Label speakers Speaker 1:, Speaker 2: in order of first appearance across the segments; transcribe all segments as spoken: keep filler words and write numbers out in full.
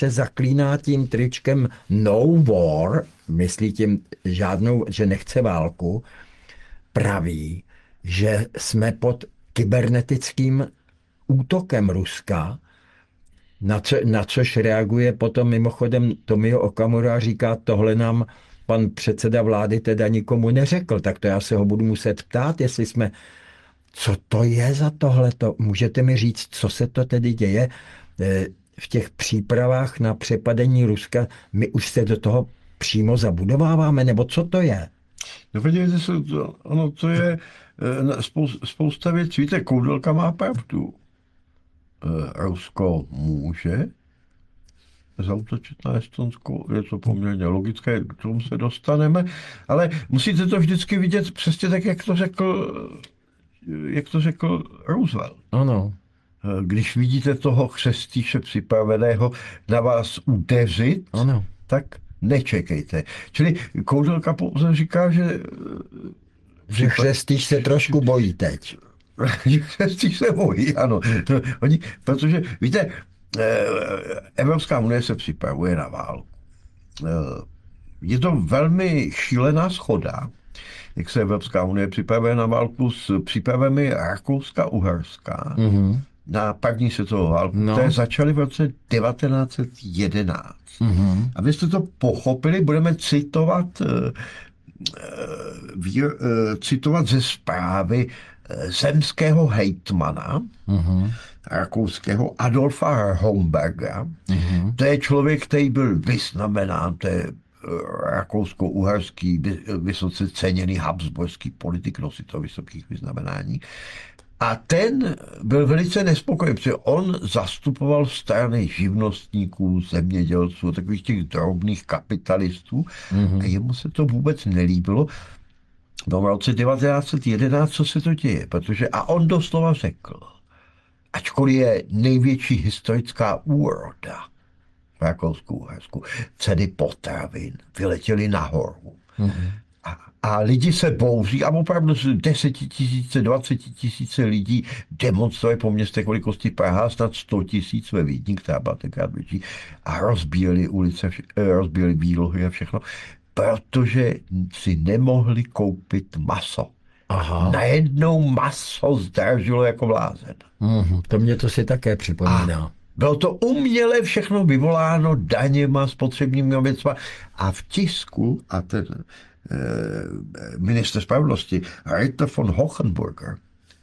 Speaker 1: se zaklíná tím tričkem no war, myslí tím žádnou, že nechce válku, praví, že jsme pod kybernetickým útokem Ruska, na, co, na což reaguje potom mimochodem Tomio Okamura a říká, tohle nám pan předseda vlády teda nikomu neřekl, tak to já se ho budu muset ptát, jestli jsme, co to je za tohleto, můžete mi říct, co se to tedy děje v těch přípravách na přepadení Ruska, my už se do toho přímo zabudováváme, nebo co to je?
Speaker 2: No podívejte se, to, ono to je spousta, spousta věcí. Víte, Koudelka má pravdu. Rusko může zaútočit na Estonsko, je to poměrně logické, k tomu se dostaneme, ale musíte to vždycky vidět přesně tak, jak to řekl, jak to řekl Roosevelt.
Speaker 1: Ano.
Speaker 2: Když vidíte toho křestýše připraveného na vás udeřit,
Speaker 1: ano.
Speaker 2: tak nečekejte. Čili Koudelka pouze říká, že...
Speaker 1: Že křestýš se trošku bojí teď.
Speaker 2: Křestýš se bojí, ano. Oni, protože, víte, Evropská unie se připravuje na válku. Je to velmi šílená shoda, jak se Evropská unie připravuje na válku s přípravami Rakouska-Uherska mm-hmm. na první světovou válku, no. které začaly v roce devatenáct set jedenáct. Mm-hmm. Abyste to pochopili, budeme citovat, uh, uh, uh, citovat ze zprávy zemského hejtmana, uh-huh. rakouského Adolfa Homberga. Uh-huh. To je člověk, který byl vyznamenán, to je rakousko-uherský, vysoce ceněný habsburský politik, nositel vysokých vyznamenání. A ten byl velice nespokojený, protože on zastupoval strany živnostníků, zemědělců, takových těch drobných kapitalistů uh-huh. a jemu se to vůbec nelíbilo. No v roce devatenáct set jedenáct, co se to děje, protože, a on doslova řekl, ačkoliv je největší historická úroda v Rakousku-Uhersku, ceny potravin vyletěly nahoru. Mm-hmm. A, a lidi se bouří a opravdu desetitisíce, dvacetitisíce lidí demonstruje po městech velikosti Praha, snad sto tisíc ve Vídni, která byla tenkrát větší, a rozbíjeli ulice, rozbíjeli výlohy a všechno, protože si nemohli koupit maso. Aha. Najednou maso zdražilo jako blázen.
Speaker 1: Mm, to mě to si také připomíná.
Speaker 2: A bylo to uměle všechno vyvoláno daněma, spotřebními věcma. A v tisku, a ten eh, minister spravedlnosti Ritter von Hohenburger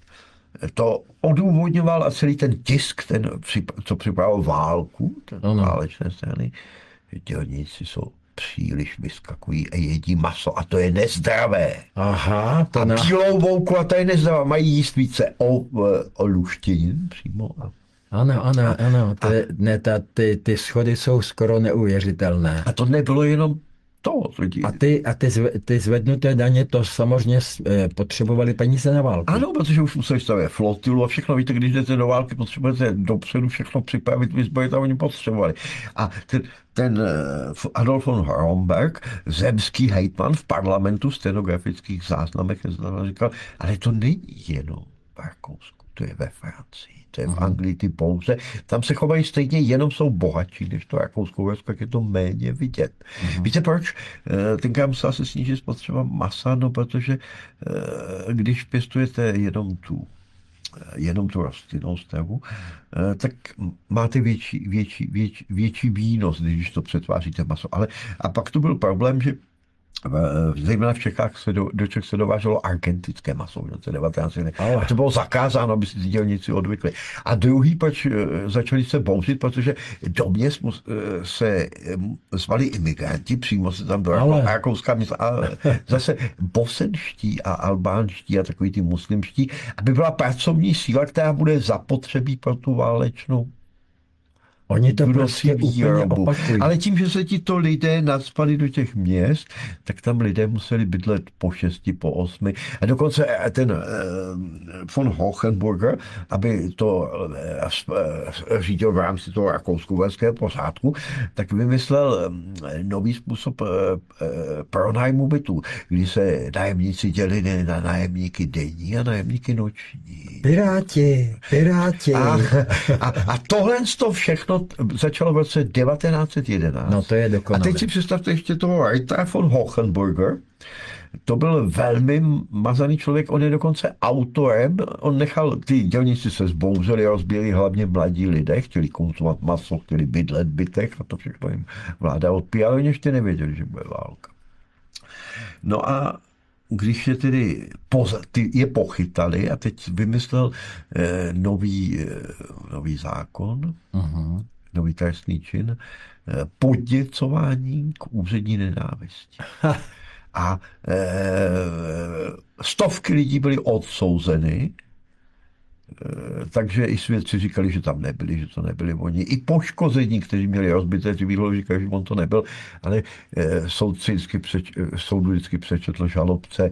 Speaker 2: to odůvodňoval a celý ten tisk, ten, co připravil válku, ten válečné strany, dělníci jsou příliš vyskakují a jedí maso a to je nezdravé.
Speaker 1: Aha. To
Speaker 2: a
Speaker 1: na...
Speaker 2: bílou a to je nezdravé. Mají jíst více o, o luštěnin přímo.
Speaker 1: Ano, ano, ano. To je, ne, ta, ty, ty schody jsou skoro neuvěřitelné.
Speaker 2: A to nebylo jenom to. Lidi.
Speaker 1: A ty, a ty, zve, ty zvednuté daně, to samozřejmě eh, potřebovali peníze na válku.
Speaker 2: Ano, protože už museli stavět flotilu a všechno. Víte, když jdete do války, potřebujete dopředu všechno připravit, vyzbrojit a oni potřebovali. A ten, ten Adolf von Homberg, zemský hejtman v parlamentu, stenografických záznamech, říkal, ale to není jenom v Rakousku, to je ve Francii. To je v Anglii ty pouze. Tam se chovají stejně, jenom jsou bohatší, než to Rakousko-Uhersko, tak je to méně vidět. Uh-huh. Víte proč? Tenkrát musela se snížit spotřeba masa, no protože když pěstujete jenom tu jenom tu rostlinnou stravu, tak máte větší, větší, větší, větší výnos, když to přetváříte maso. Ale a pak to byl problém, že zejména v Čechách se do, do Čech se dováželo argentinské maso v roce devatenáct set. A to bylo zakázáno, aby si ty dělníci odvykli. A druhý, proč začali se bouřit, protože do měst se zvali imigranti, přímo se tam do Rakouska města, ale zase bosenští a albánští a takový ty muslimští, aby byla pracovní síla, která bude zapotřebí pro tu válečnou.
Speaker 1: Oni to prostě úplně opakují.
Speaker 2: Ale tím, že se ti to lidé nadspali do těch měst, tak tam lidé museli bydlet po šesti, po osmi. A dokonce ten von Hohenburger, aby to řídil v rámci toho rakousko-uherského pořádku, tak vymyslel nový způsob pronájmu bytů, kdy se nájemníci dělili na nájemníky denní a nájemníky noční.
Speaker 1: Piráti, piráti.
Speaker 2: A, a, a tohle to všechno začalo, začalo v roce devatenáct set jedenáct.
Speaker 1: No to je dokonalé.
Speaker 2: A teď si představte ještě toho Reitera von Hohenburger. To byl velmi mazaný člověk, on je dokonce autorem, on nechal, ty dělníci se zbouzeli, rozbíjeli hlavně mladí lidé, chtěli konzumovat maso, chtěli bydlet v bytech a to všechno jim vláda odpíjala, oni ještě nevěděli, že bude válka. No a když je tedy poza, ty je pochytali a teď vymyslel eh, nový, eh, nový zákon, uh-huh. nový trestný čin, eh, podněcování k úřední nenávisti. A e, stovky lidí byly odsouzeny, e, takže i svědci říkali, že tam nebyli, že to nebyli oni. I poškození, kteří měli rozbité ty výlohy, říkali, že on to nebyl, ale e, soudci vždycky přeč, soudu vždycky přečetl žalobce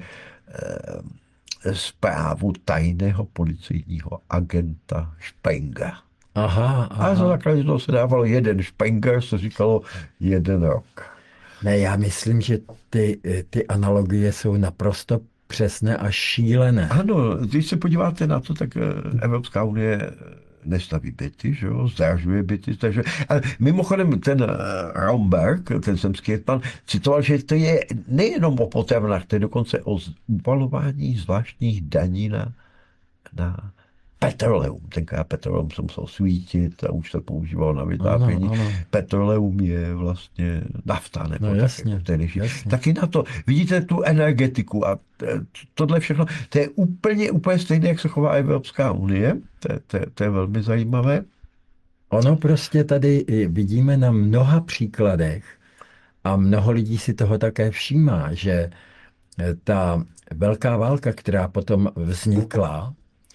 Speaker 2: e, zprávu tajného policejního agenta Spengera.
Speaker 1: Aha, aha.
Speaker 2: A za základě toho se dávalo jeden Spenger, se říkalo jeden rok.
Speaker 1: Ne, já myslím, že ty, ty analogie jsou naprosto přesné a šílené.
Speaker 2: Ano, když se podíváte na to, tak Evropská unie nestaví byty, že jo, zdražuje byty, takže... Ale mimochodem ten Romberg, ten zemský hejtman, citoval, že to je nejenom o potravinách, to je dokonce o uvalování zvláštních daní na, na petroleum. Tenkrát petroleum se musel svítit a už se používalo na vytápění. Ano, ano. Petroleum je vlastně nafta, nebo
Speaker 1: no, jasně,
Speaker 2: tak,
Speaker 1: jasně.
Speaker 2: Taky na to. Vidíte tu energetiku a tohle všechno, to je úplně, úplně stejné, jak se chová Evropská unie. To, to, to je velmi zajímavé.
Speaker 1: Ono prostě tady vidíme na mnoha příkladech a mnoho lidí si toho také všímá, že ta velká válka, která potom vznikla,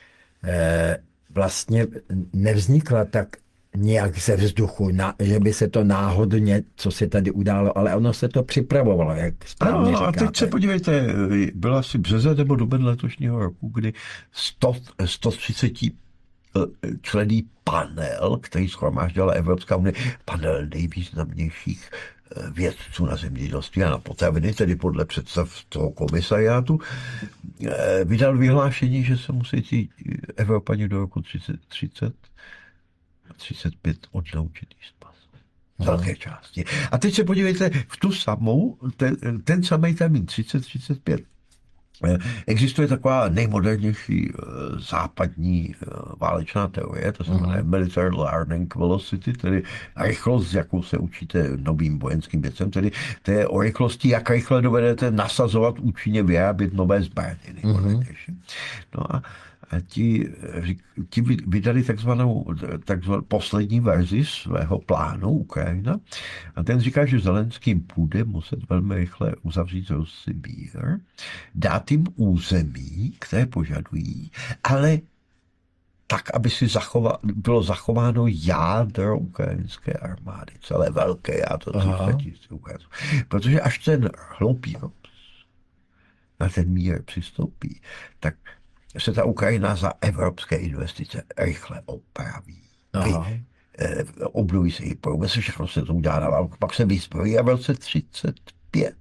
Speaker 1: vlastně nevznikla tak nějak ze vzduchu, na, že by se to náhodně, co se tady událo, ale ono se to připravovalo, jak správně
Speaker 2: ano,
Speaker 1: říkáte.
Speaker 2: A teď se podívejte, byla asi březen nebo duben letošního roku, kdy sto, sto třicet členný panel, který shromáždila Evropská unie, panel nejvýznamnějších vědců na zemědělství a na potraviny, tedy podle představ toho komisariátu, vydal vyhlášení, že se musí ti Evropani do roku třicet třicet a třicet pět odnaučit jíst maso. Velké části. A teď se podívejte, v tu samou, ten, ten samý termín třicet třicet pět, existuje taková nejmodernější západní válečná teorie, to se jmenuje Military Learning Velocity, tedy rychlost, jakou se učíte novým vojenským věcem, tedy to je o rychlosti, jak rychle dovedete nasazovat, účinně vyrábět nové zbraně. Mm-hmm. No a a ti, ti vydali takzvanou, takzvanou poslední verzi svého plánu Ukrajina a ten říká, že Zelenský bude muset velmi rychle uzavřít Rozsibír, dát jim území, které požadují, ale tak, aby si zachova, bylo zachováno jádro ukrajinské armády, celé velké jádro, protože až ten hloupý na ten mír přistoupí, tak se ta Ukrajina za evropské investice rychle opraví. Vy, eh, obnoví se její průmysl, všechno se to udělá na válku, pak se vyzbrojí a v roce třicet pět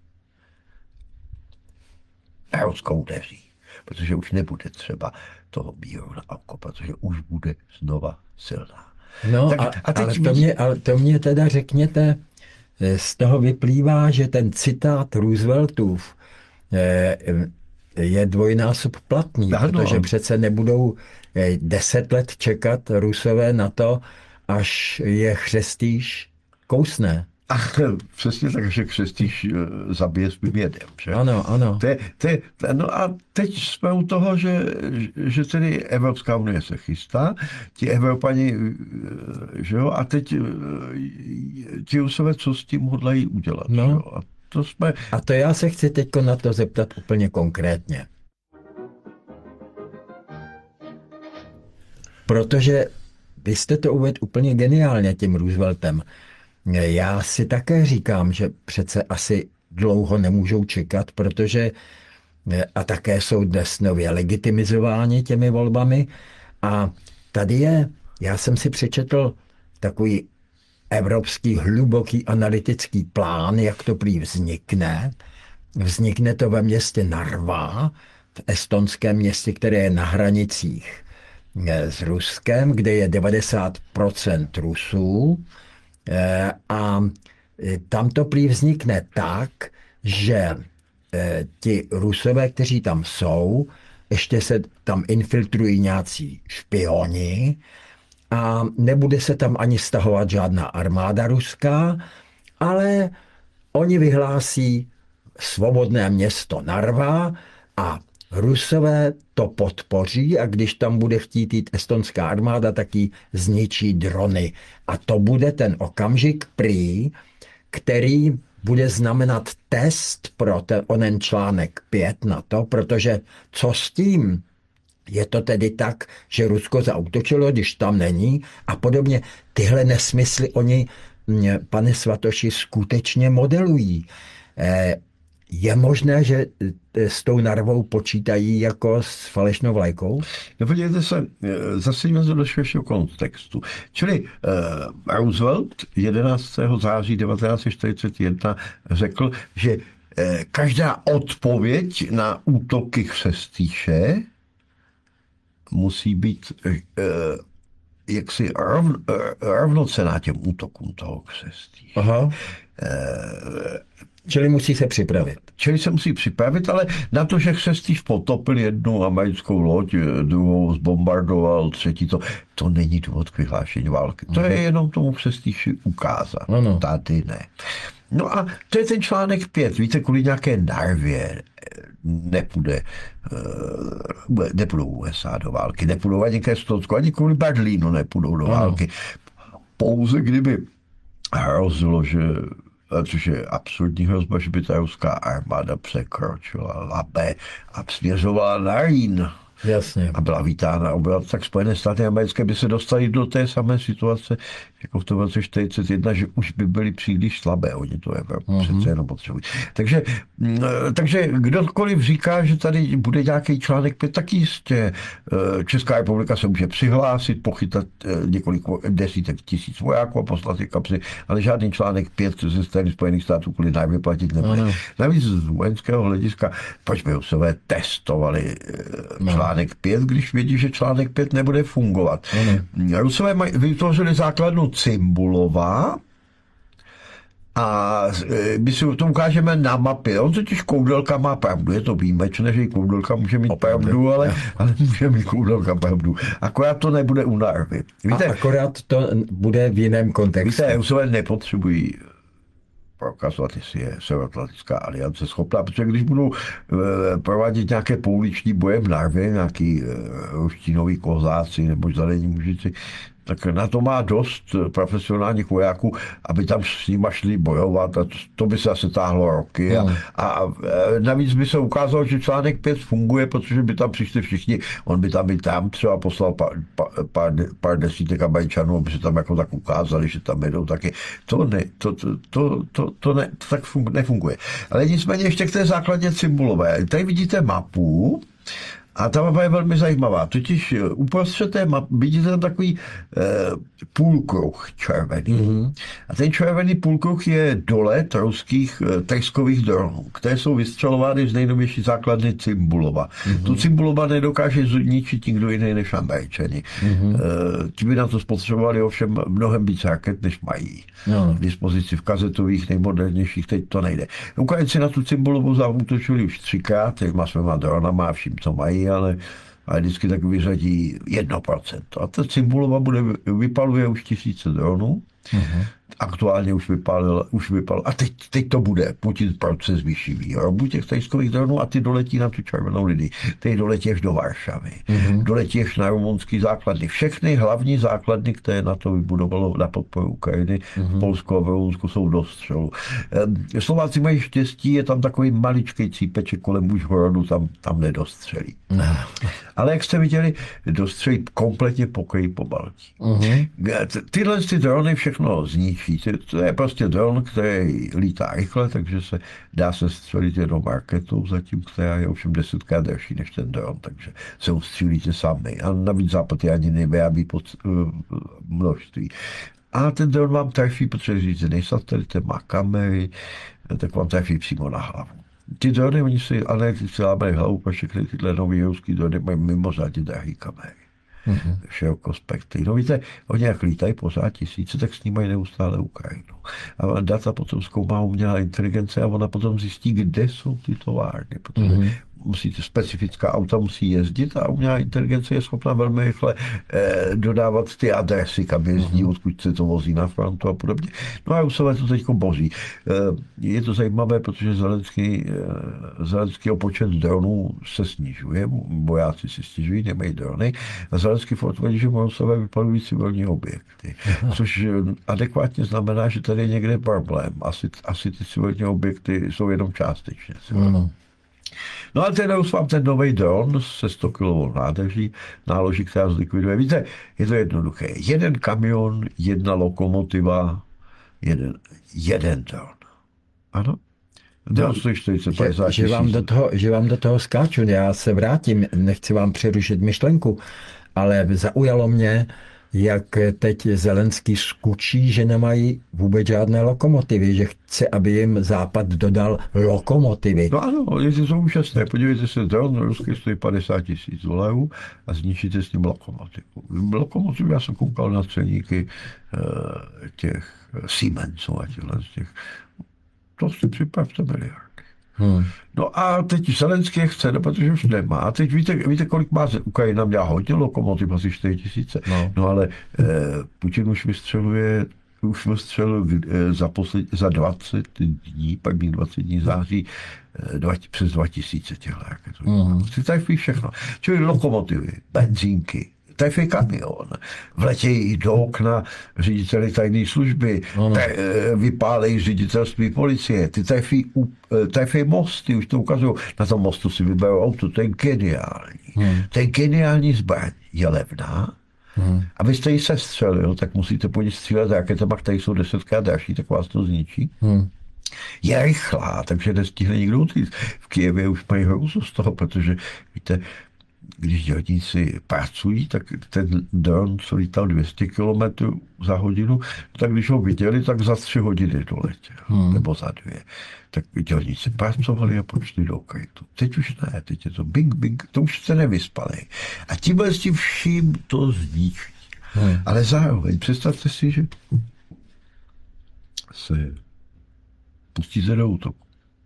Speaker 2: Ruskou udeří, protože už nebude třeba toho míru na oko, protože už bude znova silná.
Speaker 1: No tak, a, a teď ale, to mě, ale to mě teda řekněte, z toho vyplývá, že ten citát Rooseveltův eh, je dvojnásob platný, ano. Protože přece nebudou deset let čekat Rusové na to, až je chřestíš kousne.
Speaker 2: A přesně tak, že křestíš zabije svým jedem. Že?
Speaker 1: Ano, ano.
Speaker 2: Te, te, no a teď jsme u toho, že, že tedy Evropská unie se chystá, ti Evropani, že jo, a teď ti Rusové, co s tím hodlají udělat.
Speaker 1: No.
Speaker 2: Že jo? A to jsme...
Speaker 1: A to já se chci teď na to zeptat úplně konkrétně. Protože vy jste to uvedl úplně geniálně tím Rooseveltem. Já si také říkám, že přece asi dlouho nemůžou čekat, protože a také jsou dnes nově legitimizováni těmi volbami. A tady je, já jsem si přečetl takový evropský hluboký analytický plán, jak to prý vznikne. Vznikne to ve městě Narva, v estonském městě, které je na hranicích s Ruskem, kde je devadesát procent Rusů a tam to prý vznikne tak, že ti Rusové, kteří tam jsou, ještě se tam infiltrují nějací špioni a nebude se tam ani stahovat žádná armáda ruská, ale oni vyhlásí svobodné město Narva a Rusové to podpoří a když tam bude chtít jít estonská armáda, tak ji zničí drony. A to bude ten okamžik prý, který bude znamenat test pro ten onen článek pět na to, protože co s tím? Je to tedy tak, že Rusko zaútočilo, když tam není a podobně. Tyhle nesmysly oni, pane Svatoši, skutečně modelují. Je možné, že s tou Narvou počítají jako s falešnou vlajkou?
Speaker 2: No podívejte se, zase jsme do širšího kontextu. Čili uh, Roosevelt jedenáctého září devatenáct set čtyřicet jedna řekl, že uh, každá odpověď na útoky Křestýše musí být uh, jaksi rovn, uh, rovnocenná těm útokům toho Křestýše.
Speaker 1: Aha.
Speaker 2: Uh,
Speaker 1: Čili musí se připravit.
Speaker 2: Čili se musí připravit, ale na to, že Křestýš potopil jednu americkou loď, druhou zbombardoval, třetí to, to není důvod k vyhlášení války. To je jenom tomu Křestýši ukázat.
Speaker 1: Ano.
Speaker 2: Tady ne. No a to je ten článek pět. Víte, kvůli nějaké Narvě nepůjde, nepůjdou U S A do války, nepůjdou ani ke Estonsku, ani kvůli Berlínu nepůjdou do války. Ano. Pouze kdyby hrozilo, že což je absurdní hrozba, že by ta ruská armáda překročila Labe a směřovala na Rýn.
Speaker 1: Jasně.
Speaker 2: A byla vítána obyvat, tak Spojené státy americké by se dostali do té samé situace, jako v tom roce čtyřicet jedna, že už by byli příliš slabé. Oni to Evropu mm-hmm. přece jenom potřebují. Takže, takže kdokoliv říká, že tady bude nějaký článek pět, tak jistě Česká republika se může přihlásit, pochytat několik desítek tisíc vojáků a poslat je kapsy, ale žádný článek pět ze strany Spojených států kvůli nájmy platit nebude. Ano. Navíc z vojenského hlediska, proč by Rusové testovali no. článek pět, když vědí, že článek pět nebude fungovat. Ano. Rusové maj, vytvořili základnu Cimbulová a my si to ukážeme na mapě. On totiž Koudelka má pravdu, je to výjimečné, že i Koudelka může mít Opravdu. pravdu, ale, ale může mít Koudelka pravdu. Akorát to nebude u Narvy.
Speaker 1: Víte, a akorát to bude v jiném kontextu.
Speaker 2: Víte, Rusové nepotřebují prokazovat, jestli je Severoatlantická aliance schopná, protože když budou e, provádět nějaké pouliční boje v Narvě, nějaký e, ruštinoví kozáci nebo zelení mužici, tak na to má dost profesionálních vojáků, aby tam s nima šli bojovat a to, to by se asi táhlo roky. A, a navíc by se ukázalo, že článek pět funguje, protože by tam přišli všichni, on by tam i tam třeba poslal pár, pár, pár desítek Američanů, aby se tam jako tak ukázali, že tam jedou taky. To ne, to, to, to, to, to, ne, to tak funguje, nefunguje. Ale nicméně ještě k té základně Cimbolové. Tady vidíte mapu, a ta mapa je velmi zajímavá. Totiž uprostřed té mapy vidíte tam takový e, půlkruh červený. Mm-hmm. A ten červený půlkruh je dolet ruských e, trskových dronů, které jsou vystřelovány z nejnovější základny Cimbulova. Mm-hmm. Tu Cimbulova nedokáže zničit nikdo jiný než Američani. Mm-hmm. E, ti by na to spotřebovali ovšem mnohem víc raket, než mají. No. K dispozici v kazetových, nejmodernějších, teď to nejde. Ukrajinci na tu Cimbulovu zaútočili už třikrát, těma svýma dronama a vším, co mají, ale, ale vždycky tak vyřadí jedno procento. A ta Cimbulova bude, vypaluje už tisíce dronů. Uh-huh. Aktuálně už vypálil, už vypálil. A teď, teď to bude. Putin proces vyšší výrobu těch trskových dronů a ty doletí na tu červenou linii. Ty doletí až do Varšavy. Uh-huh. Doletí až na rumunský základny. Všechny hlavní základny, které na to vybudovalo na podporu Ukrajiny, uh-huh. v Polsku a v Rumunsku jsou do střelu. Slováci mají štěstí, je tam takový maličký cípeček kolem Užhorodu, tam, tam nedostřelí. Uh-huh. Ale jak jste viděli, dostřelí kompletně pokryjí po Baltí. Uh-huh. Tyhle ty drony všechno zničí. To je prostě dron, který lítá rychle, takže se dá se střelit jednou raketou zatím, která je ovšem desetkrát delší než ten dron, takže se ustřílíte sami. A navíc Západ je ani nevyrábí pod uh, množství. A ten dron vám trefí, protože řízený satelitem má kamery, tak vám trefí přímo na hlavu. Ty drony, oni si analytici lámají hlavu, protože všechny tyhle nový ruský drony mají mimořádně drahý kamery. širokospektrý. No víte, oni jak lítají pořád tisíce, tak snímají neustále Ukrajinu. A data potom zkoumá umělá inteligence a ona potom zjistí, kde jsou ty továrny, protože mm-hmm. musíte specifická auta musí jezdit a umělá inteligence je schopná velmi rychle eh, dodávat ty adresy, kam jezdí, mm-hmm. odkud se to vozí na frontu a podobně. No a Rusové to teď boří. Eh, je to zajímavé, protože Zelenský, eh, Zelenský počet dronů se snižuje, vojáci si stěžují, nemají drony a Zelenský tvrdí, že Rusové vypalují civilní objekty, mm-hmm. což adekvátně znamená, že tady je někde problém. Asi, asi ty civilní objekty jsou jenom částečně. Mm-hmm. No a ten Rus vám ten nový dron se sto kilovou nádrží náloží, která zlikviduje. Víte, je to jednoduché. Jeden kamion, jedna lokomotiva, jeden, jeden dron. Ano?
Speaker 1: No,
Speaker 2: čtyřicet,
Speaker 1: že, že, vám do toho, že vám do toho skáču, já se vrátím, nechci vám přerušit myšlenku, ale zaujalo mě, jak teď Zelenský skučí, že nemají vůbec žádné lokomotivy, že chce, aby jim Západ dodal lokomotivy.
Speaker 2: No ano, je to úžasné. Podívejte se, dron ruský stojí padesát tisíc dolarů a zničíte s ním lokomotivu. Lokomotivu, já jsem koukal na ceníky těch Siemensů a těchto těch. To si připravte miliardy. Hmm. No a teď Zelenský chce, no, protože už nemá. A teď víte, víte kolik má Ukrajina, měla hodně lokomotiv, asi čtyři tisíce. No. no ale eh, Putin už vystřeluje, už vystřelil eh, za, posled, za dvacet dní, pak byl dvacet dní září, eh, dva, přes dva tisíce těchto raketů. Hmm. Si tady všechno. Čili lokomotivy, benzínky, tajfej kamion, vletějí do okna řediteli tajné služby, no, no. Taj, vypálejí ředitelství policie, ty tajfej, tajfej mosty, už to ukazují, na tom mostu si vyberou auto, to je geniální. Hmm. To je geniální zbraň, je levná, hmm. abyste ji sestřelil, tak musíte po ní střílet raketama, které jsou desetkrát dražší, tak vás to zničí. Hmm. Je rychlá, takže nestihne nikdo utíct. V Kyjevě už mají hrůzu z toho, protože víte, když dělníci pracují, tak ten dron, co lítal dvě stě kilometrů za hodinu, tak když ho viděli, tak za tři hodiny doletěl, hmm. nebo za dvě. Tak dělníci pracovali a počli do krytu. Teď už ne, teď je to bing, bing, to už se nevyspali. A tímhle s tím vším to zničí. Hmm. Ale zároveň představte si, že se pustíte do útoku.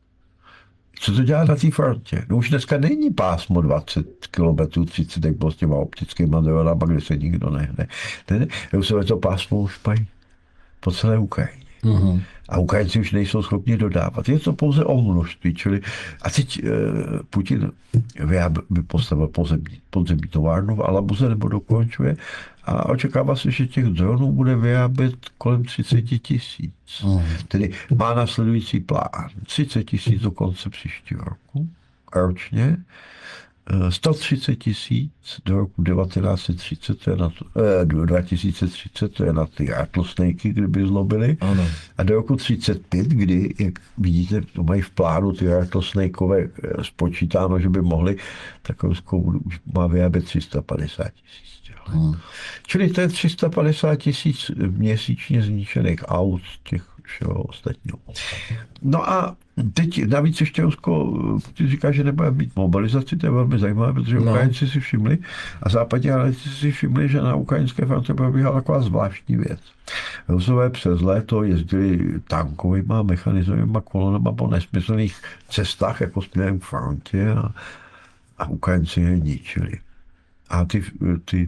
Speaker 2: Co to dělá na té frontě? No už dneska není pásmo dvacet kilometrů, třicet jak bylo s těma optickýma dronama, kde se nikdo nehne. Ne, ne, Rusové to pásmo už mají po celé Ukrajině. Mm-hmm. A Ukrajinci už nejsou schopni dodávat. Je to pouze o množství. Čili, a teď e, Putin by postavil podzemní, podzemní továrnu v Alabuze nebo dokončuje a očekává se, že těch dronů bude vyrábět kolem třicet tisíc. Mm. Tedy má následující plán. třicet tisíc do konce příštího roku ročně, sto třicet tisíc do roku devatenáct set třicet, to je na to, eh, dva tisíce třicet, to je na ty rattlesnakey, kdyby zlobili. Ano. A do roku třicet pět, kdy, jak vidíte, to mají v plánu ty rattlesnakeové spočítáno, že by mohli, tak Rusko už má vyrábět tři sta padesát tisíc. Hmm. Čili to je tři sta padesát tisíc měsíčně zničených aut těch všeho ostatního. No a teď navíc ještě Rusko Putin říká, že nebude mít mobilizaci, to je velmi zajímavé, protože no. Ukrajinci si všimli a západní analytici si všimli, že na ukrajinské frontě probíhala taková zvláštní věc. Rusové přes léto jezdili tankovýma, mechanizovanýma kolonama po nesmyslných cestách, jako směrem k frontě a, a Ukrajinci je ničili. A ty, ty,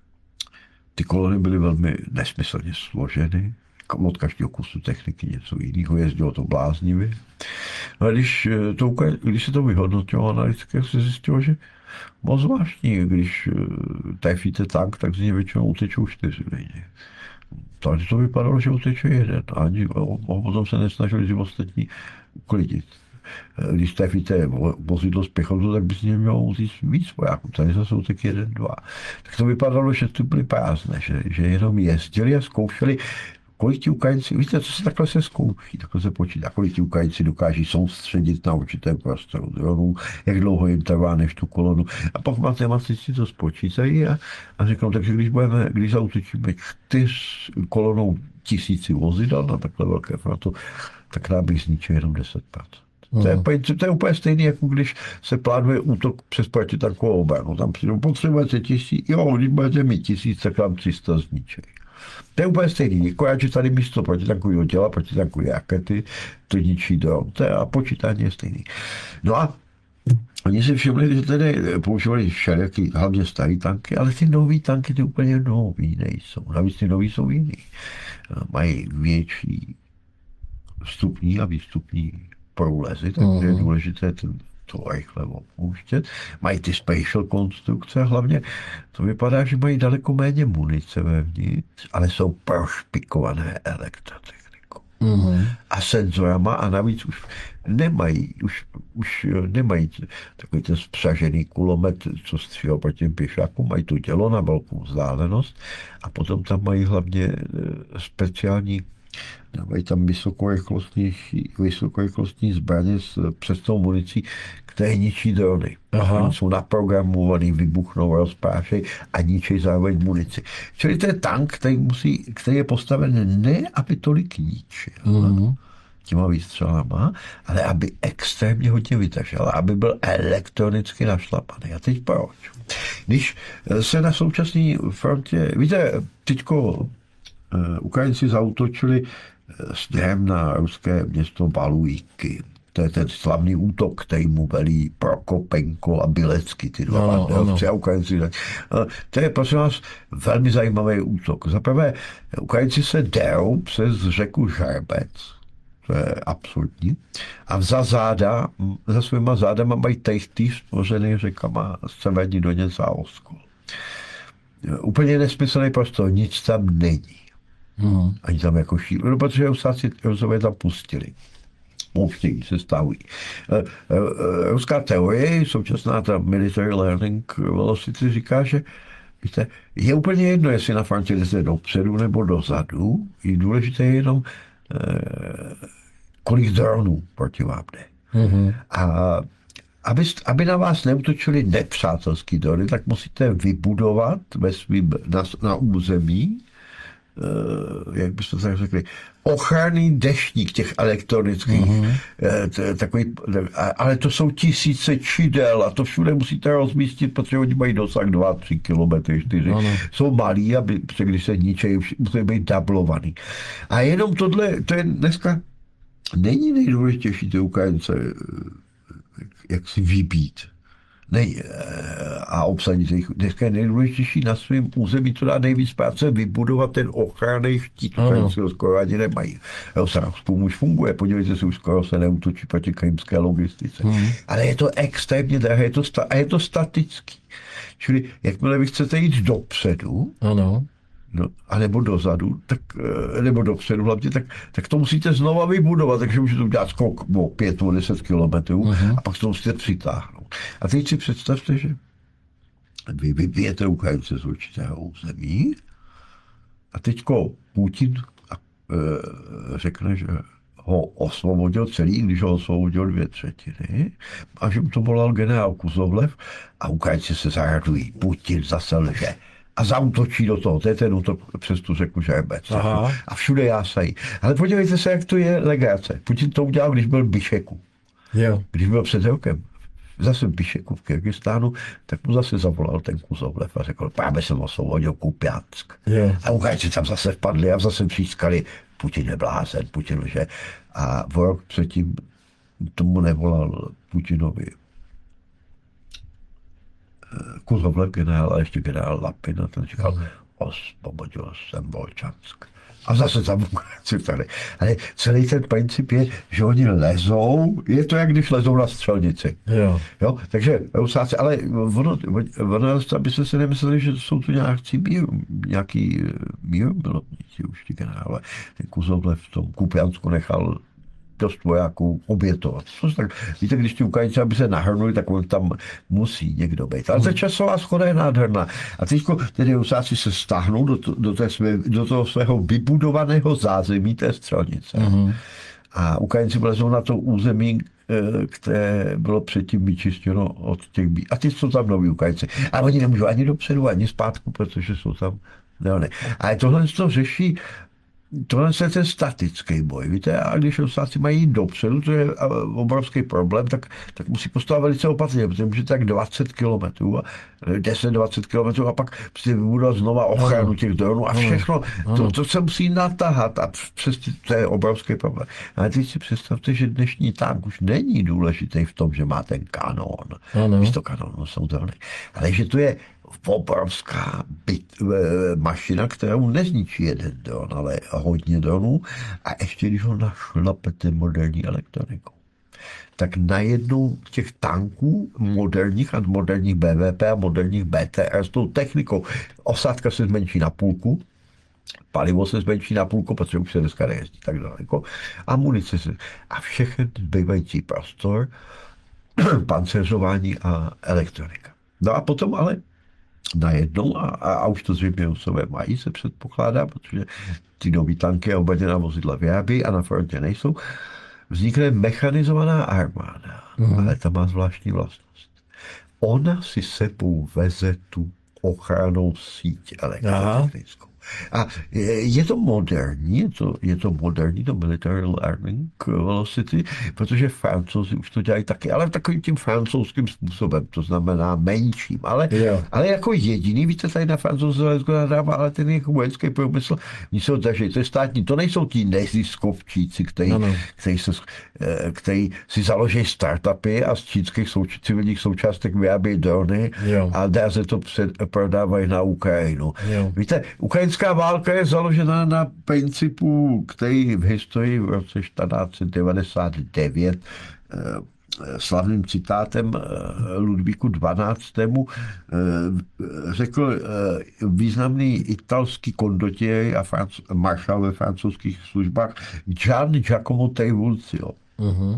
Speaker 2: ty kolony byly velmi nesmyslně složeny. Od každého kusu techniky něco jiného, jezdilo to bláznivě. No a když, to, když se to vyhodnotilo analytické, se zjistilo, že moc zvláštní, když tajfíte tank, tak z něj většinou utečou čtyři lidi. Tady to vypadalo, že uteče jeden. Ani potom se nesnažili si ostatní uklidit. Když tajfíte vozidlo z pěchotu, tak by z něj mělo utíct víc vojáků. Tady zase utek jeden, dva. Tak to vypadalo, že tu byly prázdné, že, že jenom jezdili a zkoušeli, kolik ti Ukrajinci, víte, co se takhle se zkouší, takhle se počítá, kolik ti Ukrajinci dokáží soustředit na určitém prostoru dronů, jak dlouho jim trvá než tu kolonu. A pak matematici to spočítají a, a řeknou, takže když budeme, když zautočíme čtyř kolonou tisíci vozidel na takhle velké frontu, tak nám bych zničil jenom deset procent. To je, to je úplně stejné, jako když se plánuje útok přes protitankovou obranu. Tam přijdou, potřebujete tisíc, jo, když budete mít tisíc, tak vám tři sta zničej. To je úplně stejný. Akorát, že tady místo protitankového těla, protitankový rakety, to ničí dron. To je, a počítání je stejný. No a oni si všimli, že tedy používali všelijaký, hlavně starý tanky, ale ty nový tanky ty úplně nový nejsou. Navíc ty nový jsou jiný. Mají větší vstupní a výstupní průlezy, takže uh-huh. je důležité ten, to rychle opouštět. Mají ty special konstrukce, hlavně to vypadá, že mají daleko méně munice vevnitř, ale jsou prošpikované elektrotechnikou. Uh-huh. A senzorama a navíc už nemají, už, už nemají takový ten spřažený kulomet, co střílel proti těm pěšákům, mají to dělo na velkou vzdálenost a potom tam mají hlavně speciální mají tam vysokorychlostní, vysokorychlostní zbraně s přesnou municí, které ničí drony. Oni jsou naprogramovaný, vybuchnou, rozprášej a ničí zároveň munici. Čili to je tank, který, musí, který je postaven ne, aby tolik ničil mm-hmm. těma výstřelama, ale aby extrémně hodně vytažel, aby byl elektronicky našlapaný. A teď proč? Když se na současné frontě, víte, teďko Ukrajinci zaútočili směrem na ruské město Balujky. To je ten slavný útok, který mu velí Prokopenko a Bilecký, ty dva banderovci a Ukrajinci. To je, prosím vás, velmi zajímavý útok. Za prvé, Ukrajinci se derou přes řeku Žerbec, to je absurdní, a za záda, za svýma zádama mají tejchtý stvořený řekama Severní Doněc a Oskol. Úplně nesmyslný prostor, nic tam není. Hmm. Ani tam jako šíli, no, protože Rusáci Rusové tam pustili. Pouštějí, se stavují. Ruská teorie, současná ta military learning velocity říká, že víte, je úplně jedno, jestli na frontě jdete dopředu nebo dozadu, je důležité jenom kolik dronů proti vám jde. Hmm. A aby, aby na vás neútočili nepřátelský drony, tak musíte vybudovat ve svým, na, na území Uh, jak byste tak řekli, ochranný deštník těch elektronických, mm-hmm. uh, takový, ale to jsou tisíce čidel a to všude musíte rozmístit, protože oni mají dosah dva tři kilometry, čtyři. No, no. Jsou malí, aby, když se ničejí, musí být dublovaný. A jenom tohle, to je dneska, není nejdůležitější ty Ukrajince, jak si vybít. Nej, a obsadit jich. Dneska je nejdůležitější na svém území, co dá nejvíc práce, vybudovat ten ochranný štít, který si ho skoro ani nemají. Spůl už funguje, podívejte se, už skoro se neútočí proti krymské logistice. Hmm. Ale je to extrémně drahé, je to sta- a je to statický. Čili jakmile vy chcete jít dopředu, ano. No, a nebo dozadu, tak, nebo dopředu hlavně, tak, tak to musíte znova vybudovat, takže můžete udělat skok o pět nebo deset kilometrů uh-huh. a pak to musíte přitáhnout. A teď si představte, že vy vybijete Ukrajince z určitého území a teďko Putin a, e, řekne, že ho osvobodil celý, když ho osvobodil dvě třetiny a že mu to volal generál Kuzovlev a Ukrajinci se zaradují. Putin zase lže. A zaútočí do toho, to je ten útok přes tu řeku Žerbec. A všude jásají. Ale podívejte se, jak to je legrace. Putin to udělal, když byl v Bišeku. Jo. Když byl před rokem. Zase v Bišeku v Kyrgyzstánu, tak mu zase zavolal ten Kuzovlev a řekl, právě jsem osvobodil Kupiansk. Jo. A Ukrajinci tam zase vpadli a zase přískali, Putin je blázen, Putin lže. A o rok předtím tomu nevolal Putinovi Kuzovlev generál a ještě generál Lapin a ten říkal, osvobodil jsem Volčansk. A zase tam Ukrajinci tady. Ale celý ten princip je, že oni lezou, je to jak když lezou na střelnici. Jo. Jo? Takže Rusáci, ale ono, ono, aby se si nemysleli, že jsou tu nějaký mír, nějaký mír milovníci už ti generále. Ten Kuzovlev v tom Kupiansku nechal dost vojáků obětovat. Tak, víte, když ti Ukrajinci, aby se nahrnuli, tak on tam musí někdo být. Ale ta časová schoda je nádherná. A teď tedy Rusáci se stáhnou do, to, do, té své, do toho svého vybudovaného zázemí té střelnice. Mm-hmm. A Ukrajinci vlezou na to území, které bylo předtím vyčištěno od těch bí. A teď jsou tam noví Ukrajinci. A oni nemůžou ani dopředu, ani zpátku, protože jsou tam. Ne, ne. Ale tohle to řeší tohle je ten statický boj, víte, a když ostatci mají jít dopředu, to je obrovský problém, tak, tak musí postupovat velice opatrně, protože může tak dvacet kilometrů, deset dvacet kilometrů a pak si vybudovat znova ochranu těch dronů a všechno, to, to se musí natahat a přes to je obrovský problém. Ale teď si představte, že dnešní tank už není důležitý v tom, že má ten kanon, místo kanonu jsou drony, ale že to je obrovská byt, mašina, kterou nezničí jeden dron, ale hodně dronů a ještě když ho našlapete moderní elektronikou, tak najednou těch tanků moderních a moderních B V P a moderních B T R s tou technikou osádka se zmenší na půlku, palivo se zmenší na půlku, protože už se dneska nejezdí tak daleko, a munice se, a všechny zbývající prostor, pancéřování a elektronika. No a potom ale najednou, a, a, a už to zřejmě Rusové mají, se předpokládá, protože ty nový tanky a obrněná vozidla vyrábí a na frontě nejsou, vznikne mechanizovaná armáda, mm. ale ta má zvláštní vlastnost. Ona si sebou veze tu ochranou síť elektrotechnickou. A je, je to moderní, je to, je to moderní, to military learning velocity, protože Francouzi už to dělají taky, ale takovým tím francouzským způsobem, to znamená menším, ale, ale jako jediný, víte, tady na Francouzi nadává, ale ten jejich vojenský průmysl, oni se ho drží, to je státní, to nejsou tí neziskovčíci, který, který, se, který si založí startupy a z čínských souč- civilních součástek vyrábějí drony jo. a dá se to před, prodávají na Ukrajinu. Jo. Víte, Ukrajinská válka je založena na principu, který v historii v roce čtrnáct set devadesát devět eh, slavným citátem eh, Ludvíku dvanáctému eh, řekl eh, významný italský kondottieri a franc- maršál ve francouzských službách Gian Giacomo Trivulzio. Uh-huh.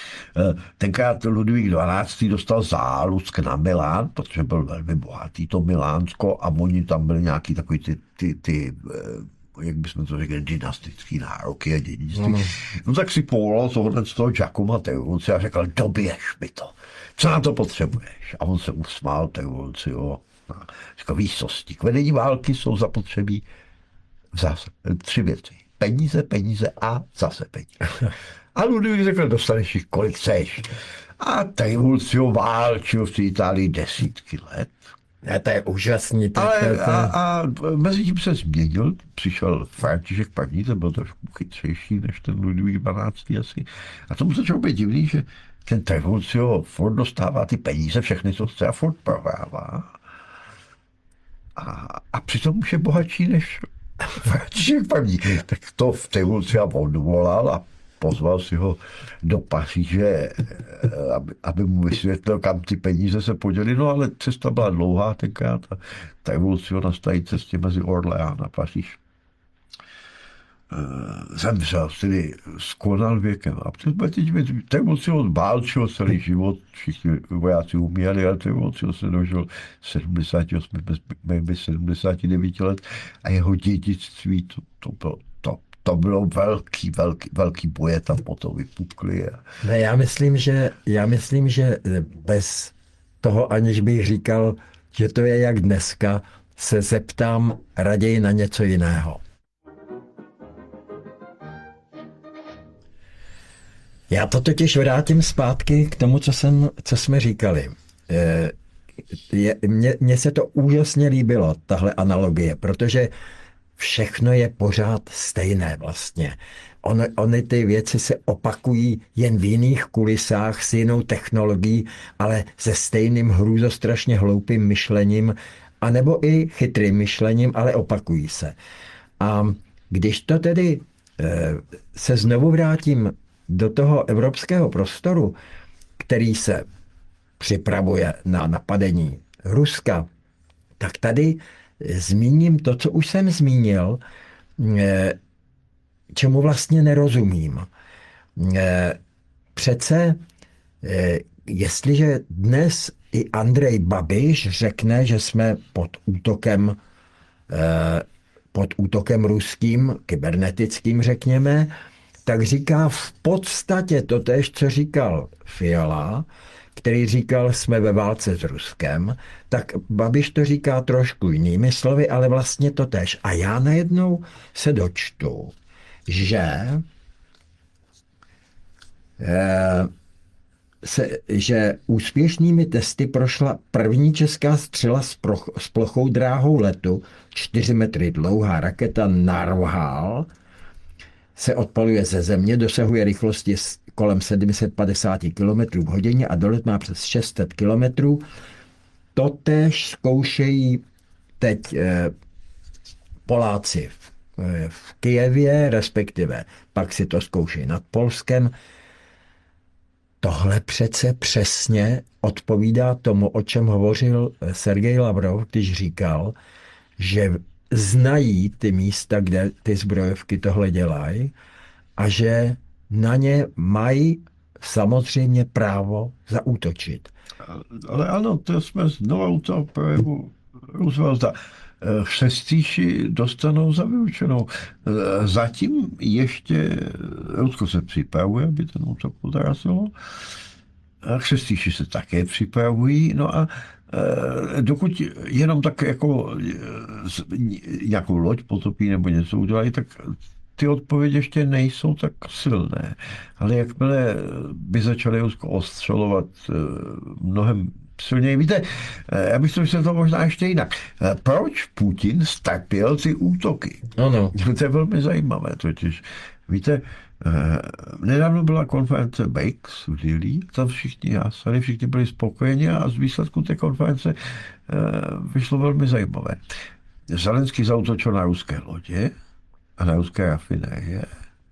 Speaker 2: Tenkrát Ludvík dvanáctý dostal zálusk na Milán, protože byl velmi bohatý to Milánsko a oni tam byli nějaký takový ty, ty, ty jak bychom to řekli, dynastický nároky a dědictví. No, no. no tak si povolal tohle z toho Giacomo Trivulzia a řekl, dobiješ mi to. Co na to potřebuješ? A on se usmál Trivulzio. Řekl, výsosti. K vedení války jsou zapotřebí zase tři věci. Peníze, peníze a zase peníze. A Ludvík řekl, dostaneš jich kolik chceš. A Trivulzio válčil v Itálii desítky let.
Speaker 1: Ne, to je úžasný. To,
Speaker 2: Ale
Speaker 1: to, to...
Speaker 2: A, a mezi tím se změnil, přišel František první, ten byl trošku chytřejší než ten Ludvík dvanáctý asi. A tomu začalo být divný, že ten Trivulzio furt dostává ty peníze, všechny, co chce a furt prohrává. A, a přitom už je bohatší než František první. Tak to v Trivulzia odvolal a pozval si ho do Paříže, aby, aby mu vysvětlil, kam ty peníze se podělily. No ale cesta byla dlouhá tenkrát a Trivulzio na stají cestě mezi Orléans a Paříž zemřel, tedy skonal věkem. A Trivulzio válčil celý život, všichni vojáci umírali, ale Trivulzio se dožil sedmdesát osm, bez sedmdesát devět let a jeho dědictví, to, to bylo to. To bylo velký, velký, velký boje tam potom vypukly.
Speaker 1: Ne, já myslím, že, já myslím, že bez toho, aniž bych říkal, že to je jak dneska, se zeptám raději na něco jiného. Já to totiž vrátím zpátky k tomu, co, jsem, co jsme říkali. Je, mně, mně se to úžasně líbilo, tahle analogie, protože všechno je pořád stejné vlastně. On, ony ty věci se opakují jen v jiných kulisách s jinou technologií, ale se stejným hrůzostrašně hloupým myšlením, anebo i chytrým myšlením, ale opakují se. A když to tedy e, se znovu vrátím do toho evropského prostoru, který se připravuje na napadení Ruska, tak tady zmíním to, co už jsem zmínil, čemu vlastně nerozumím. Přece, jestliže dnes i Andrej Babiš řekne, že jsme pod útokem, pod útokem ruským, kybernetickým řekněme, tak říká v podstatě totéž, co říkal Fiala, který říkal, jsme ve válce s Ruskem, tak Babiš to říká trošku jinými slovy, ale vlastně totéž. A já najednou se dočtu, že eh, se, že úspěšnými testy prošla první česká střela s, proch, s plochou dráhou letu, čtyři metry dlouhá raketa Narwhal, se odpaluje ze země, dosahuje rychlosti kolem sedm set padesát kilometrů v hodině a dolet má přes šest set kilometrů. Totéž zkoušejí teď eh, Poláci v, eh, v Kyjevě, respektive pak si to zkoušejí nad Polskem. Tohle přece přesně odpovídá tomu, o čem hovořil Sergej Lavrov, když říkal, že znají ty místa, kde ty zbrojovky tohle dělají a že na ně mají samozřejmě právo zaútočit.
Speaker 2: Ale ano, to jsme znovu u toho projevu Roosevelta. Šestýši dostanou za vyučenou. Zatím ještě Rusko se připravuje, aby ten útok podařilo. Šestýši se také připravují. No a dokud jenom tak jako nějakou loď potopí nebo něco udělají, tak ty odpovědi ještě nejsou tak silné. Ale jakmile by začaly Rusko ostřelovat mnohem silněji. Víte, já bych to vysvětlil možná ještě jinak. Proč Putin strpěl ty útoky?
Speaker 1: Ano.
Speaker 2: To je velmi zajímavé totiž. Víte, nedávno byla konference B R I C S v Dili, tam všichni jásali, všichni byli spokojeni a z výsledku té konference vyšlo velmi zajímavé. Zelenský zaútočil na ruské lodě a na ruské rafinérie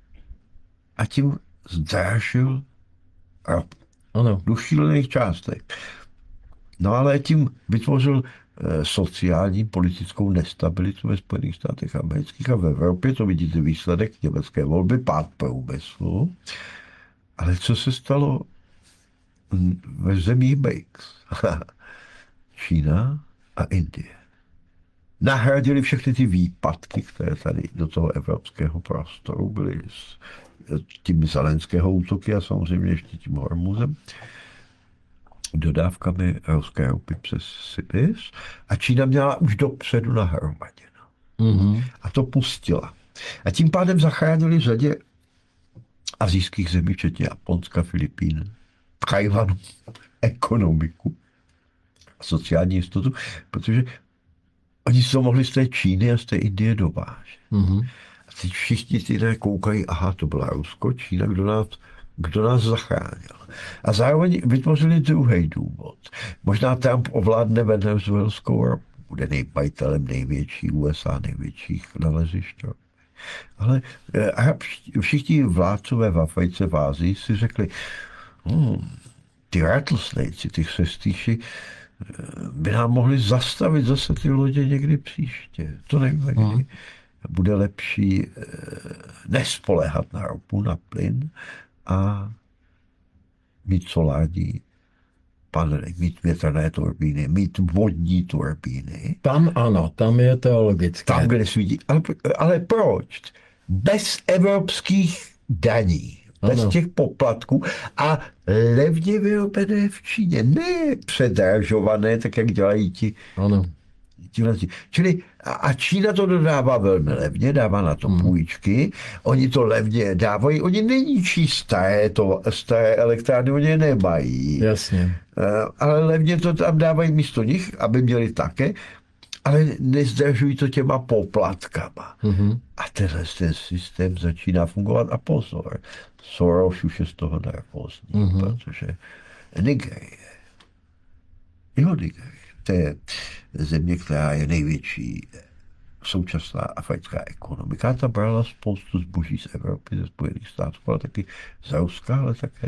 Speaker 2: a tím zdražil ropu.
Speaker 1: Ano.
Speaker 2: Do šílených částek. No ale tím vytvořil e, sociální politickou nestabilitu ve Spojených státech amerických a v Evropě. To vidíte výsledek německé volby, pád průmyslu. Ale co se stalo ve zemích B R I C S? Čína a Indie nahradili všechny ty výpadky, které tady do toho evropského prostoru byly s tím Zelenského útoky a samozřejmě ještě tím Hormuzem, dodávkami ruské ropy přes Sibiř a Čína měla už dopředu nahromaděno. Mm-hmm. A to pustila. A tím pádem zachránili řadě asijských zemí, včetně Japonska, Filipín, Tchajvanu, ekonomiku a sociální jistotu, protože oni se to mohli z té Číny a z té Indie dovážet. Mm-hmm. A teď všichni ty koukají, aha, to byla Rusko, Čína, kdo nás, kdo nás zachránil. A zároveň vytvořili druhý důvod. Možná Trump ovládne venezuelskou ropu, bude nejmajitelem největší U S A, největších nalezišť. Ale všichni vládcové v Africe, v Ázii si řekli, hmm, ty rattlesnakes, ty šestýši, by nám mohli zastavit zase ty lodě někdy příště. To nevíme kdy. Hmm. Bude lepší nespoléhat na ropu, na plyn a mít solární panely, mít větrné turbíny, mít vodní turbíny.
Speaker 1: Tam ano, tam je to logické.
Speaker 2: Tam, kde svítí. Ale, ale proč? Bez evropských daní. Bez ano. těch poplatků a levně vyrobené v Číně. Ne předražované, tak jak dělají ti.
Speaker 1: Ano.
Speaker 2: Ti Čili a Čína to dodává velmi levně, dává na to hmm. půjčky, oni to levně dávají, oni neničí staré, to, staré elektrárny, oni je nemají.
Speaker 1: Jasně.
Speaker 2: Ale levně to tam dávají místo nich, aby měli také, ale nezdražují to těma poplatkama. Mm-hmm. A tenhle ten systém začíná fungovat a pozor. Soros už je z toho nervózní, mm-hmm. protože Nigerie, jeho Nigerie, to je země, která je největší současná africká ekonomika. Ta brala spoustu zboží z Evropy, ze Spojených států, ale taky z Ruska, ale také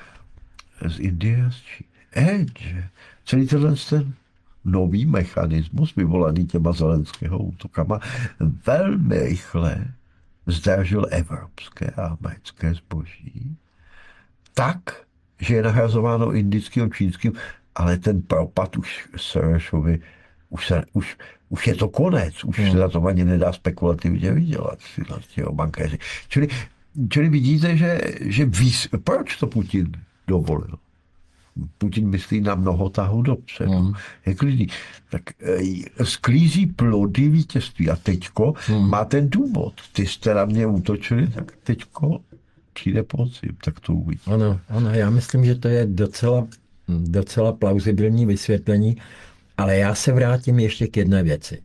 Speaker 2: z Indie a z Číny. Edge, celý tenhle ten nový mechanismus, vyvolaný těma Zelenského útokama, velmi rychle zdražil evropské a americké zboží tak, že je nahrazováno indickým, čínským, ale ten propad už Sorosovi, už, se, už, už je to konec, už hmm. se na tom ani nedá spekulativně vydělat, tyhle bankéři. Čili, čili vidíte, že, že víc, proč to Putin dovolil? Putin myslí na mnoho tahu dopředu.
Speaker 1: Hmm.
Speaker 2: Je klidný. Tak e, sklízí plody vítězství. A teďko hmm. má ten důvod. Ty jste na mě útočili, tak teďko přijde podzim. Tak to uvidí.
Speaker 1: Ano, ano, já myslím, že to je docela, docela plauzibilní vysvětlení, ale já se vrátím ještě k jedné věci.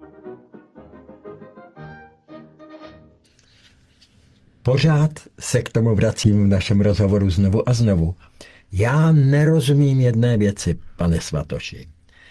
Speaker 1: Pořád se k tomu vracím v našem rozhovoru znovu a znovu. Já nerozumím jedné věci, pane Svatoši.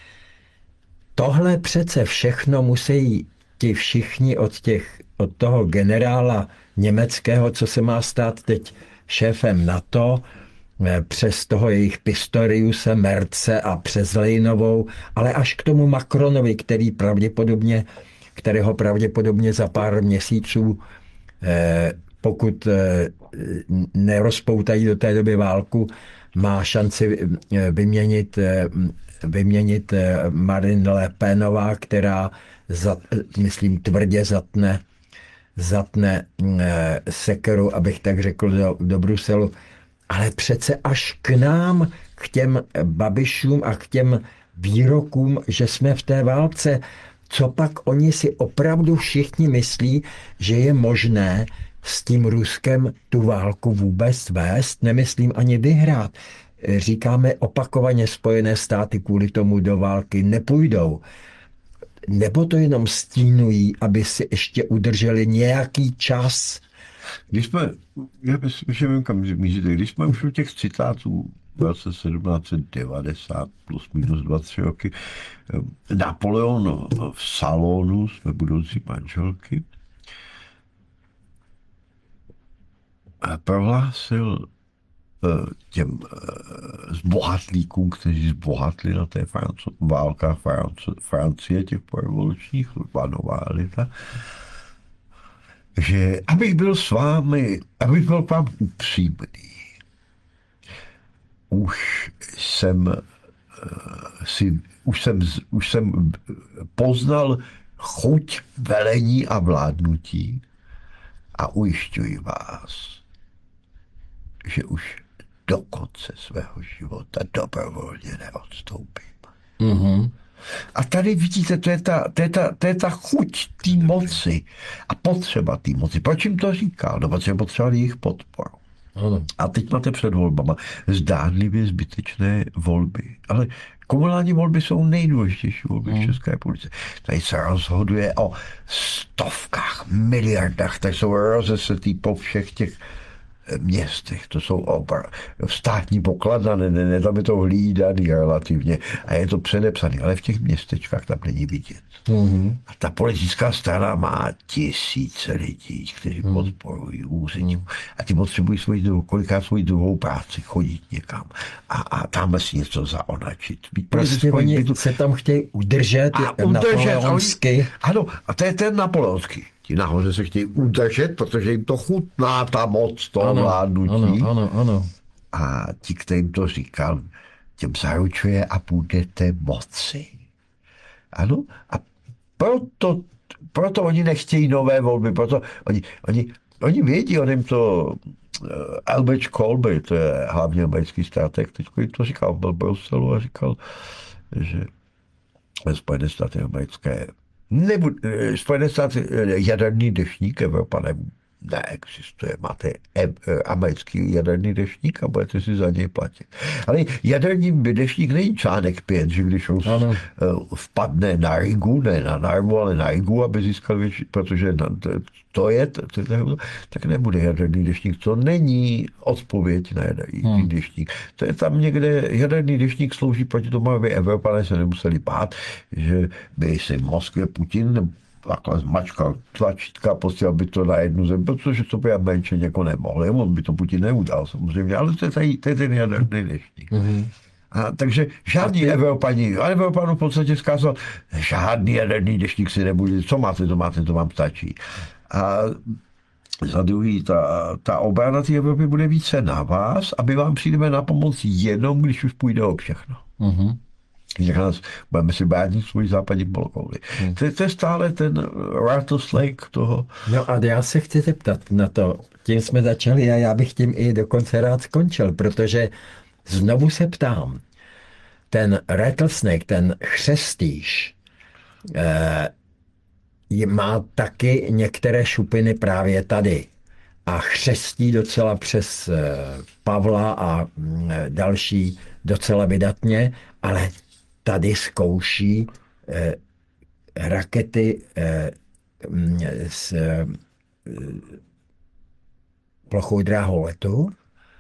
Speaker 1: Tohle přece všechno musí ti všichni od, těch, od toho generála německého, co se má stát teď šéfem NATO, přes toho jejich Pistoriuse, Merce a přes Lejnovou, ale až k tomu Macronovi, který pravděpodobně, kterého pravděpodobně za pár měsíců pokud nerozpoutají do té doby válku, má šanci vyměnit, vyměnit Marine Le Penová, která, zat, myslím, tvrdě zatne, zatne sekeru, abych tak řekl, do, do Bruselu. Ale přece až k nám, k těm Babišům a k těm výrokům, že jsme v té válce, co pak oni si opravdu všichni myslí, že je možné s tím Ruskem tu válku vůbec vést, nemyslím ani vyhrát. Říkáme opakovaně, Spojené státy kvůli tomu do války nepůjdou. Nebo to jenom stínují, aby si ještě udrželi nějaký čas?
Speaker 2: Když jsme, já myslím, že vím, kam míříte, když jsme už u těch citátů v roce sedmnáct set devadesát plus minus dva, tři roky, Napoleon v salonu své budoucí manželky prohlásil těm zbohatlíkům, kteří zbohatli na té Franco- válkách Franco- Francie, těch porevolučních, nová elita, že abych byl s vámi, abych byl k vám upřímný, už jsem si, už jsem, už jsem poznal chuť velení a vládnutí a ujišťuji vás, že už do konce svého života dobrovolně neodstoupím.
Speaker 1: Mm-hmm.
Speaker 2: A tady vidíte, to je ta, to je ta, to je ta chuť té moci a potřeba té moci. Proč jim to říkal? No, protože potřebovali jejich podporu.
Speaker 1: Ano.
Speaker 2: A teď máte před volbama zdánlivě zbytečné volby. Ale komunální volby jsou nejdůležitější volby v České republice. Tady se rozhoduje o stovkách, miliardách, tady jsou rozesetý po všech těch městech, to jsou obr, státní pokladna, ne, ne, ne, tam je to hlídaný relativně a je to předepsaný, ale v těch městečkách tam není vidět. Mm-hmm. A ta politická strana má tisíce lidí, kteří mm. podporují úředníků a ty potřebují svoji druhou, kolikrát svoji druhou práci, chodit někam a, a tam si něco zaonačit.
Speaker 1: Prostě oni bytu. Se tam chtějí udržet,
Speaker 2: udržet
Speaker 1: napoleonsky.
Speaker 2: Ano, a to je ten napoleonský. Ti nahoře se chtějí udržet, protože jim to chutná, ta moc, to
Speaker 1: ano,
Speaker 2: vládnutí.
Speaker 1: Ano, ano, ano.
Speaker 2: A ti, kterým to říkal, těm zaručuje a budete moci. Ano? A proto, proto oni nechtějí nové volby, proto oni, oni, oni vědí, on jim to uh, Albert Colby, to je hlavně americký strateg, teď jim to říkal, byl v Bruselu a říkal, že Spojené státy americké Nebude, Spojené státy, jaderný deštník, Evropa ne, neexistuje. Máte e, americký jaderný deštník a budete si za něj platit. Ale jaderný deštník není článek pět, že když Rus ano. vpadne na Rigu, ne na Narvu, ale na Rigu, aby získal větší, protože to je, to, to, to, tak nebude jaderný deštník. To není odpověď na jaderný hmm. deštník. To je tam někde, jaderný deštník slouží proti tomu, aby Evropané se nemuseli bát, že by si v Moskvě Putin takhle zmačkal tlačítka, posílal by to na jednu zem, protože to by Američané jako nemohli. On by to Putin neudal samozřejmě, ale to je, tady, to je ten jaderný deštník. Mm-hmm. A, takže žádný ty... Evropani, ale Evropanu v podstatě zkázal, žádný jaderný deštník si nebude, co máte, to máte, to vám stačí. A za druhý, ta, ta obrana té Evropy bude více na vás, aby vám přijdeme na pomoc jenom, když už půjde o všechno. Mm-hmm. Jak nás budeme si bránit svůj západní polokouli. Hmm. To, to je stále ten Rattlesnake toho.
Speaker 1: No a já se chci zeptat na to. Tím jsme začali a já bych tím i dokonce rád skončil, protože znovu se ptám, ten rattlesnake, ten chřestýš, eh, má taky některé šupiny právě tady a chřestí docela přes eh, Pavla a mm, další docela vydatně, ale tady zkouší eh, rakety eh, mm, s eh, plochou dráhou letu.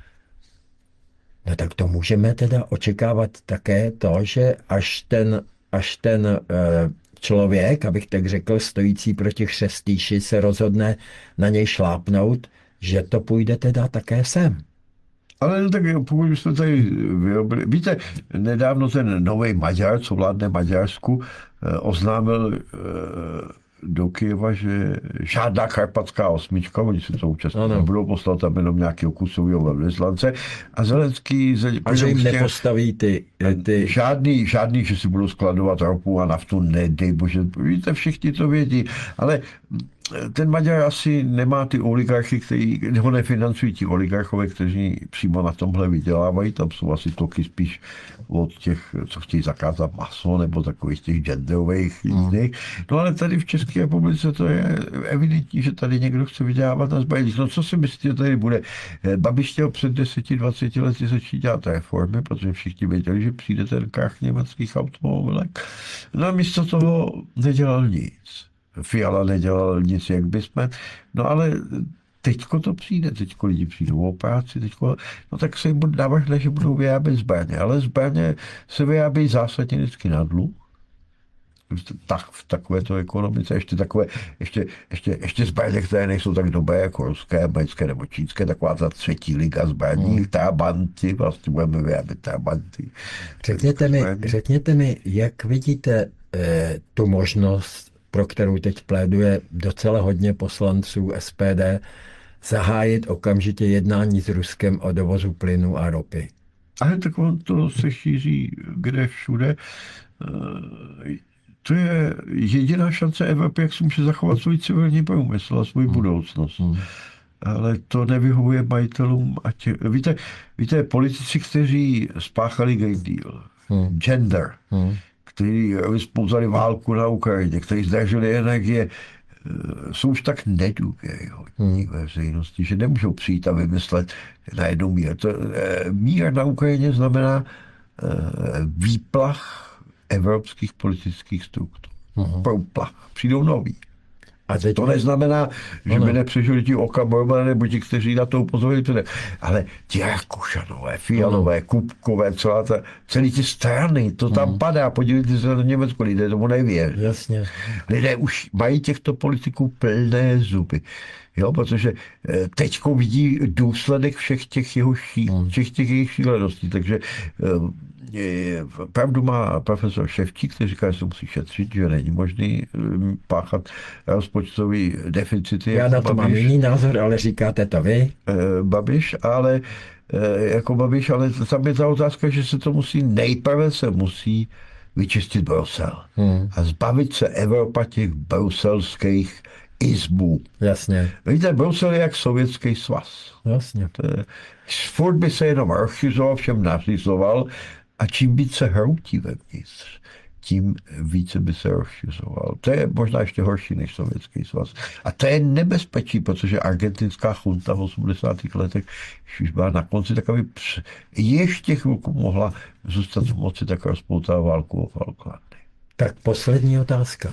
Speaker 1: No tak to můžeme teda očekávat také to, že až ten, až ten eh, člověk, abych tak řekl, stojící proti chřestýši, se rozhodne na něj šlápnout, že to půjde teda také sem.
Speaker 2: Ale no tak pokud byste tady vyrobili... Víte, nedávno ten nový Maďar, co vládne Maďarsku, oznámil do Kyjeva, že žádná karpatská osmička, oni si to účastní nebudou poslat tam jenom nějakého kusového velvyslance. A Zelenský...
Speaker 1: A že jim nepostaví ty, ty...
Speaker 2: Žádný, žádný, že si budou skladovat ropu a naftu, nedej bože. Víte, všichni to vědí. Ale ten Maďar asi nemá ty oligarchy, který ho nefinancují ti oligarchové, kteří přímo na tomhle vydělávají. Tam jsou asi toky spíš od těch, co chtějí zakázat maso, nebo takových těch genderových jízdech. No ale tady v České republice to je evidentní, že tady někdo chce vydělávat na zbraních. No co si myslíte, tady bude? Babiš chtěl před deseti, dvaceti lety začít dělat reformy, protože všichni věděli, že přijde ten krach německých automobilek. No a místo toho nedělal nic. Fiala nedělal nic, jak bychom. No ale teďko to přijde, teďko lidi přijdou o práci, teďko, no tak se jim bude navrhne, že budou vyrábět zbraně, ale zbraně se vyrábějí zásadně vždycky na dluh. Tak, v takovéto ekonomice, ještě takové, ještě, ještě, ještě zbraně, které nejsou tak dobré jako ruské, americké nebo čínské, taková ta třetí liga zbraní, hmm. trabanty, vlastně budeme vyrábět trabanty.
Speaker 1: Řekněte mi, řekněte mi, jak vidíte eh, tu možnost, pro kterou teď pléduje docela hodně poslanců S P D, zahájit okamžitě jednání s Ruskem o dovozu plynu a ropy.
Speaker 2: Ale tak on to se šíří kde všude. To je jediná šance Evropy, jak si může zachovat svůj civilní průmysl a svou hmm. budoucnost. Hmm. Ale to nevyhovuje majitelům. A tě... víte, víte, politici, kteří spáchali Green Deal, hmm. gender, hmm. kteří vyspouzali válku na Ukrajině, kteří zdrželi energie, jsou už tak nedůvěryhodní hmm. veřejnosti, že nemůžou přijít a vymyslet najednou mír. To, mír na Ukrajině znamená výplach evropských politických struktur. Hmm. Průplach. Přijdou noví. A to neznamená, že by nepřežili ti Okamorové nebo ti, kteří na to upozorili. Ale ti Rakušanové, Fialové, Kupkové, celá ta, celý ty strany, to tam mm. padá. Podívejte se na Německo, lidé tomu nevěří.
Speaker 1: Jasně.
Speaker 2: Lidé už mají těchto politiků plné zuby. Jo, protože teďko vidí důsledek všech těch jeho ší, mm. všech těch jejich šíleností. Takže pravdu má profesor Ševčík, který říká, že se musí šetřit, že není možný páchat rozpočtový deficity.
Speaker 1: Já na to Babiš, mám jiný názor, ale říkáte to vy.
Speaker 2: Babiš, ale jako Babiš, ale tam je ta otázka, že se to musí, nejprve se musí vyčistit Brusel. Hmm. A zbavit se Evropa těch bruselských izbů.
Speaker 1: Jasně.
Speaker 2: Víte, Brusel je jak Sovětský svaz.
Speaker 1: Jasně.
Speaker 2: To je, furt by se jenom rozšiřoval, všem nařizoval, a čím více hroutí vevnitř, tím více by se rozšiřoval. To je možná ještě horší než Sovětský svaz. A to je nebezpečí, protože argentinská chunta v osmdesátých letech už byla na konci takový ještě chvilku mohla zůstat v moci, tak rozpoutá válku o Falklandy.
Speaker 1: Tak poslední otázka.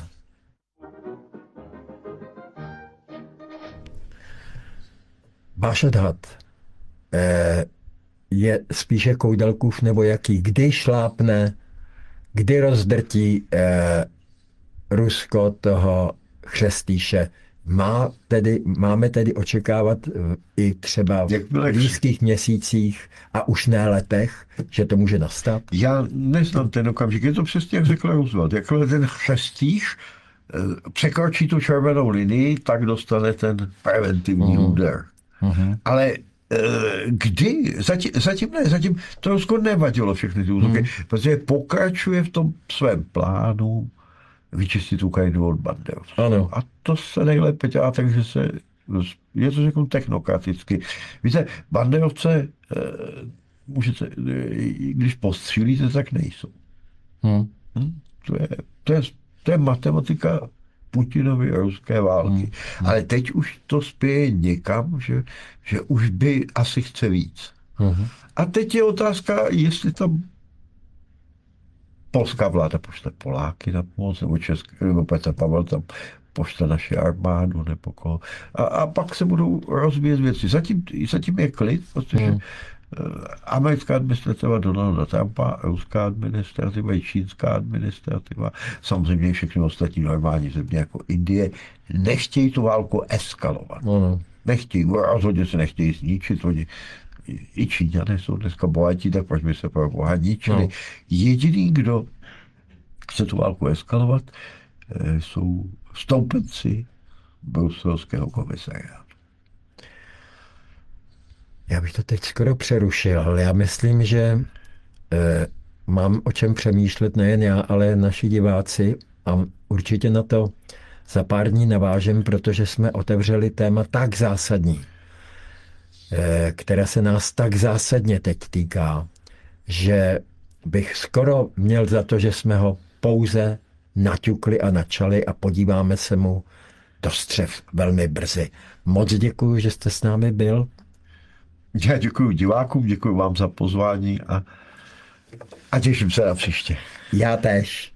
Speaker 1: Váš odhad eh, je spíše Koudelkův nebo jaký? Kdy šlápne, kdy rozdrtí eh, Rusko toho chřestýše? Má tedy, máme tedy očekávat i třeba v blízkých měsících a už ne letech, že to může nastat?
Speaker 2: Já neznám ten okamžik. Je to přesně, jak řekl Roosevelt. Jakmile ten chřestýš překročí tu červenou linii, tak dostane ten preventivní mm. úder. Mm-hmm. Ale kdy? Zatím, zatím ne, zatím to Rusko nevadilo všechny ty útoky, mm. protože pokračuje v tom svém plánu vyčistit Ukrajinu od Banderovců.
Speaker 1: Ano.
Speaker 2: A to se nejlépe dělá, takže se, je to řeknu technokraticky. Víte, Banderovce můžete, když postřílíte, tak nejsou.
Speaker 1: Hmm.
Speaker 2: Hm? To, je, to, je, to je matematika Putinovy ruské války.
Speaker 1: Hmm.
Speaker 2: Ale teď už to spěje někam, že, že už by asi chce víc.
Speaker 1: Hmm.
Speaker 2: A teď je otázka, jestli tam polská vláda pošle Poláky na pomoc, nebo Český, nebo Petr Pavel tam pošle naši armádu, nebo koho. A, a pak se budou rozvíjet věci. Zatím, zatím je klid, protože hmm. americká administrativa Donalda Trumpa, ruská administrativa i čínská administrativa, samozřejmě všechny ostatní normální země jako Indie, nechtějí tu válku eskalovat.
Speaker 1: No.
Speaker 2: Nechtějí, rozhodně se nechtějí zničit, oni i Číňané jsou dneska bohatí, tak proč by se pro boha ničili. No. Jediný, kdo chce tu válku eskalovat, jsou stoupenci bruselského komisariátu.
Speaker 1: Já bych to teď skoro přerušil, ale já myslím, že eh, mám o čem přemýšlet nejen já, ale naši diváci a určitě na to za pár dní navážem, protože jsme otevřeli téma tak zásadní, eh, které se nás tak zásadně teď týká, že bych skoro měl za to, že jsme ho pouze naťukli a načali a podíváme se mu do střev velmi brzy. Moc děkuji, že jste s námi byl.
Speaker 2: Já děkuji divákům, děkuji vám za pozvání a, a těším se na příště.
Speaker 1: Já též.